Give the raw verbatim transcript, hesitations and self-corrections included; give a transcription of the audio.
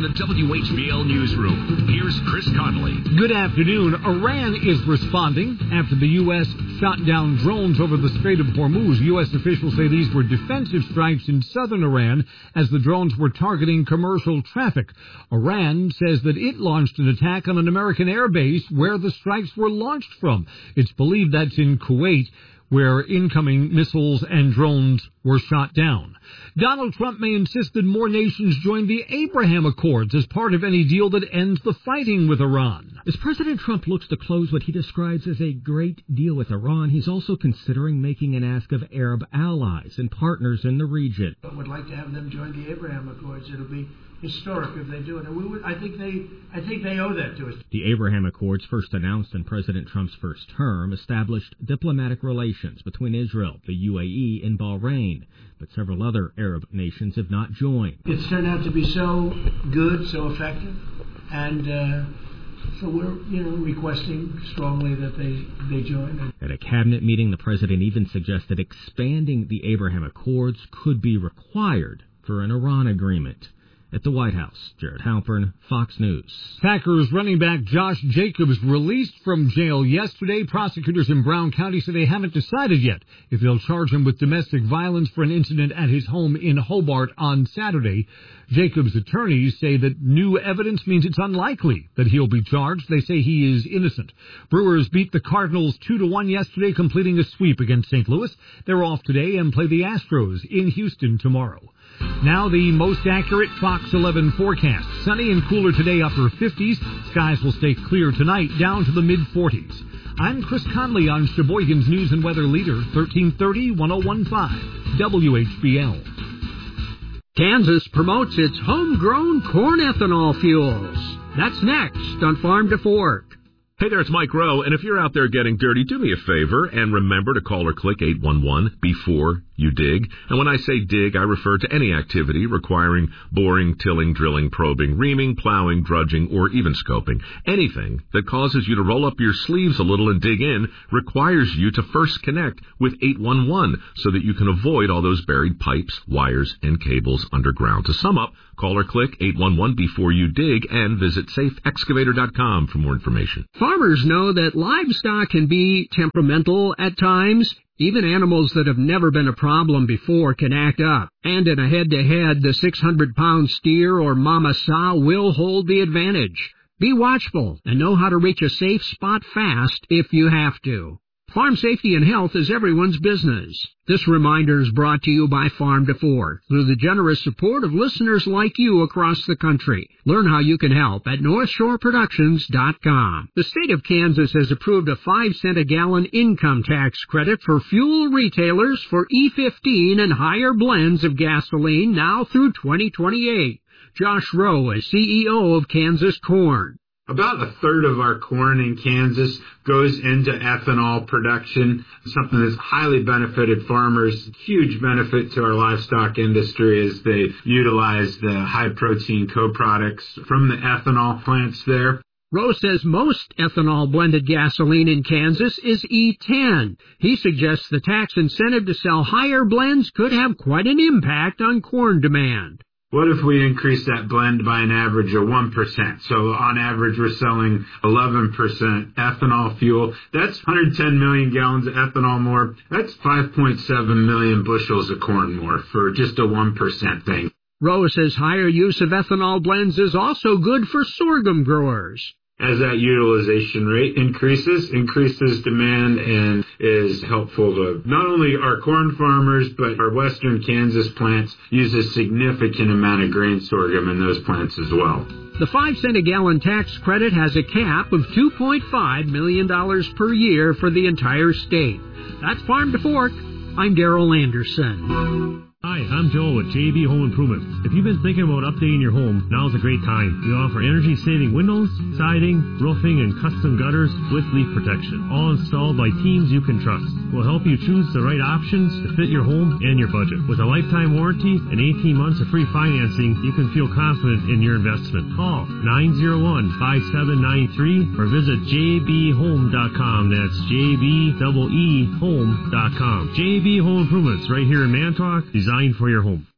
the W H B L Newsroom, here's Chris Conley. Good afternoon. Iran is responding after the U S shot down drones over the Strait of Hormuz. U S officials say these were defensive strikes in southern Iran as the drones were targeting commercial traffic. Iran says that it launched an attack on an American airbase where the strikes were launched from. It's believed that's in Kuwait, where incoming missiles and drones were shot down. Donald Trump may insist that more nations join the Abraham Accords as part of any deal that ends the fighting with Iran. As President Trump looks to close what he describes as a great deal with Iran, he's also considering making an ask of Arab allies and partners in the region. I would like to have them join the Abraham Accords. It'll be historic if they do it. And we would, I think they, I think they owe that to us. The Abraham Accords, first announced in President Trump's first term, established diplomatic relations between Israel, the U A E, and Bahrain, but several other Arab nations have not joined. It's turned out to be so good, so effective, and uh, so we're, you know, requesting strongly that they, they join. At a cabinet meeting, the president even suggested expanding the Abraham Accords could be required for an Iran agreement. At the White House, Jared Halpern, Fox News. Packers running back Josh Jacobs released from jail yesterday. Prosecutors in Brown County say they haven't decided yet if they'll charge him with domestic violence for an incident at his home in Hobart on Saturday. Jacobs' attorneys say that new evidence means it's unlikely that he'll be charged. They say he is innocent. Brewers beat the Cardinals two to one yesterday, completing a sweep against Saint Louis. They're off today and play the Astros in Houston tomorrow. Now the most accurate Fox eleven forecast. Sunny and cooler today, upper fifties. Skies will stay clear tonight, down to the mid-forties. I'm Chris Conley on Sheboygan's News and Weather Leader, thirteen thirty, ten fifteen, W H B L. Kansas promotes its homegrown corn ethanol fuels. That's next on Farm to Fork. Hey there, it's Mike Rowe, and if you're out there getting dirty, do me a favor and remember to call or click eight one one before you dig. And when I say dig, I refer to any activity requiring boring, tilling, drilling, probing, reaming, plowing, drudging, or even scoping. Anything that causes you to roll up your sleeves a little and dig in requires you to first connect with eight one one so that you can avoid all those buried pipes, wires, and cables underground. To sum up, call or click eight one one before you dig and visit safe excavator dot com for more information. Farmers know that livestock can be temperamental at times. Even animals that have never been a problem before can act up. And in a head-to-head, the six hundred pound steer or mama sow will hold the advantage. Be watchful and know how to reach a safe spot fast if you have to. Farm safety and health is everyone's business. This reminder is brought to you by Farm to Fork through the generous support of listeners like you across the country. Learn how you can help at north shore productions dot com. The state of Kansas has approved a five cent a gallon income tax credit for fuel retailers for E fifteen and higher blends of gasoline now through twenty twenty-eight. Josh Rowe is C E O of Kansas Corn. About a third of our corn in Kansas goes into ethanol production, something that's highly benefited farmers, huge benefit to our livestock industry as they utilize the high-protein co-products from the ethanol plants there. Rose says most ethanol-blended gasoline in Kansas is E ten. He suggests the tax incentive to sell higher blends could have quite an impact on corn demand. What if we increase that blend by an average of one percent? So on average, we're selling eleven percent ethanol fuel. That's one hundred ten million gallons of ethanol more. That's five point seven million bushels of corn more for just a one percent thing. Rose says higher use of ethanol blends is also good for sorghum growers. As that utilization rate increases, increases demand and is helpful to not only our corn farmers, but our western Kansas plants use a significant amount of grain sorghum in those plants as well. The five cent a gallon tax credit has a cap of two point five million dollars per year for the entire state. That's Farm to Fork. I'm Darrell Anderson. Hi, I'm Joel with J B Home Improvement. If you've been thinking about updating your home, now's a great time. We offer energy-saving windows, siding, roofing, and custom gutters with leak protection, all installed by teams you can trust. We'll help you choose the right options to fit your home and your budget. With a lifetime warranty and eighteen months of free financing, you can feel confident in your investment. Call nine oh one, five seven nine three or visit j b home dot com. That's J B E E home dot com. J B Home Improvements, right here in Manitowoc, designed for your home.